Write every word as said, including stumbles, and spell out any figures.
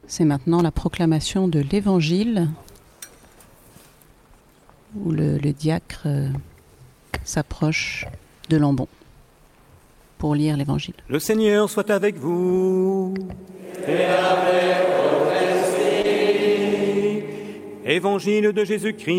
C'est maintenant la proclamation de l'Évangile, où le, le diacre euh, s'approche de l'ambon pour lire l'Évangile. Le Seigneur soit avec vous. Et avec votre esprit. Évangile de Jésus-Christ